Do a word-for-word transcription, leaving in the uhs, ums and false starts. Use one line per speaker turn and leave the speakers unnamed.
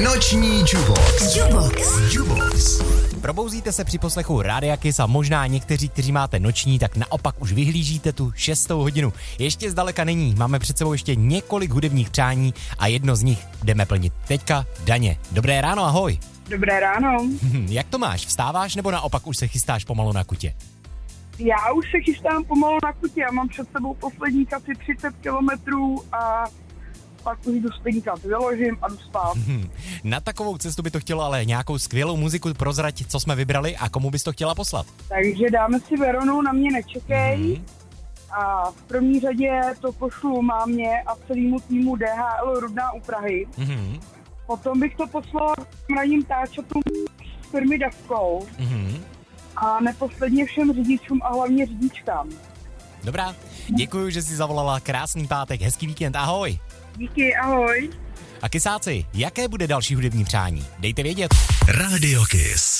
Noční Jubox.
Jubox.
Jubox.
Probouzíte se při poslechu Rádia Kiss a možná někteří, kteří máte noční, tak naopak už vyhlížíte tu šestou hodinu. Ještě zdaleka není, máme před sebou ještě několik hudebních přání a jedno z nich jdeme plnit. Teďka Daně. Dobré ráno, ahoj.
Dobré ráno.
Jak to máš? Vstáváš nebo naopak už se chystáš pomalu na kutě?
Já už se chystám pomalu na kutě, já mám před sebou posledních asi třicet kilometrů a pak už jdu spinkat, vyložím a jdu spát.
Na takovou cestu by to chtělo ale nějakou skvělou muziku prozrať, co jsme vybrali a komu bys to chtěla poslat?
Takže dáme si Veronu, Na mě nečekej. Mm-hmm. A v první řadě to pošlu mámě a celému týmu D H L Rudná u Prahy.
Mm-hmm.
Potom bych to poslal mladým táčatům z firmy Davkou.
Mm-hmm.
A neposledně všem řidičům a hlavně řidičkám.
Dobrá, děkuji, že jsi zavolala, krásný pátek, hezký víkend, ahoj.
Díky, ahoj.
A kysáci, jaké bude další hudební přání? Dejte vědět.
Rádio Kiss.